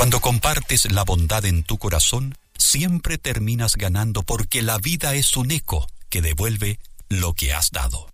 Cuando compartes la bondad en tu corazón, siempre terminas ganando porque la vida es un eco que devuelve lo que has dado.